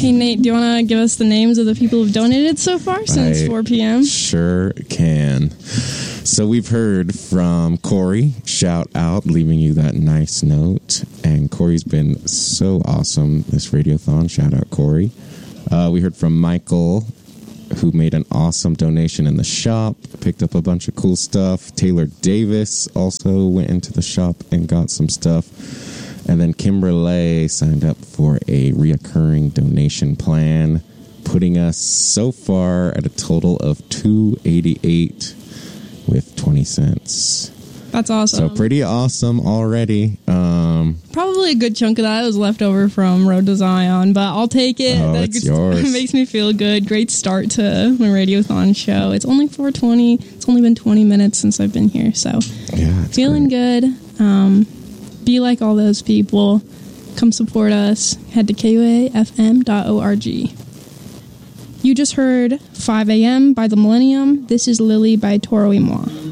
Hey, Nate, do you want to give us the names of the people who've donated so far since 4 p.m.? Sure can. So we've heard from Corey, shout out, leaving you that nice note. And Corey's been so awesome this Radiothon. Shout out, Corey. We heard from Michael, who made an awesome donation in the shop, picked up a bunch of cool stuff. Taylor Davis also went into the shop and got some stuff. And then Kimberly signed up for a reoccurring donation plan, putting us so far at a total of $288 with 20 cents. That's awesome. So pretty awesome already. Probably a good chunk of that was left over from Road to Zion, but I'll take it. Oh, it's yours. It makes me feel good. Great start to my Radiothon show. It's only 4:20. It's only been 20 minutes since I've been here, so yeah, feeling good. Be like all those people. Come support us. Head to kuafm.org. You just heard 5 a.m. by The Millennium. This is Lily by Toro y Moi.